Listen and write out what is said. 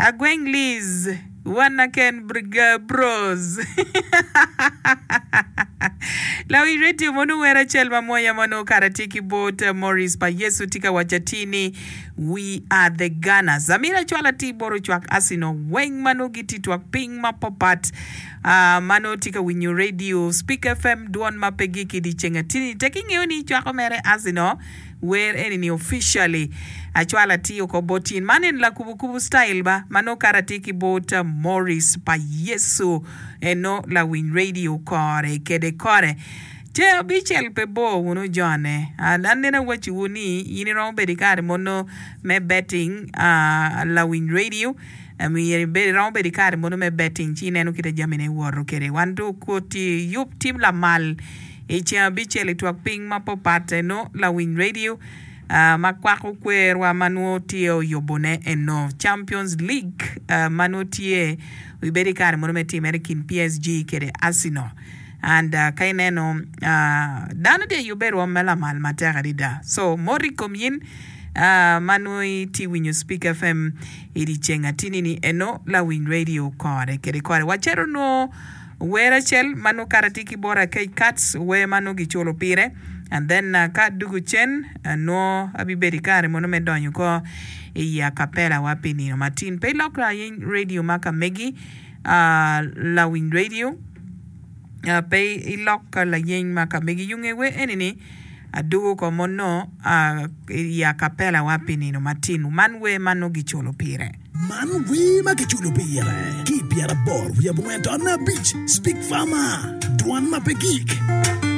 Agweng Liz, wana ken bros. Lawi radio monu wera chelma moya mano karatiki bot Morris pa Yesu tika wachatini. We are the Gunners. Zamira chwala ti boro chwak asino weng mano giti twak ping mapopat. Mano tika winyu radio Speak FM duon mapegiki di chengatini. Taking yoni chwako mere asino. Where any officially achwala tiyo ko botin manen la kubu style ba mano karatiki bota Morris pa Yesu eno la win radio kore kede kore che bichel pe bo uno jone andena wachi wuni yini rombe dikare mono me betting la win radio mi yeri be rombe dikare mono me betting chine no kita jamine woro kere wandu koti yup tim la mal Echa bichele tuak ping mapopate no la win radio makwako kwerwa manuotie yobone eno Champions League manuotie wiberi kare monome team American PSG kere Arsenal and kaineno dano de yuberu mela mal matera dida so mori komyin manui ti winyo Speak FM iri chenga tinini eno la win radio kore kere kore wachero no Wera chel manu karatiki bora kay cats we manu gicholo pire and then kat dugu chen no abiberi kare mono me donyo ko ya kapela wapini no Martin pay lokra yin radio maka megi la win radio pay ilok la yin maka megi yunge we enini adugu ko mono ya kapela wapini no Martin man we manu gicholo pire Man, we make it keep your board. We have went on a beach. Speak farmer. Duan mapegik.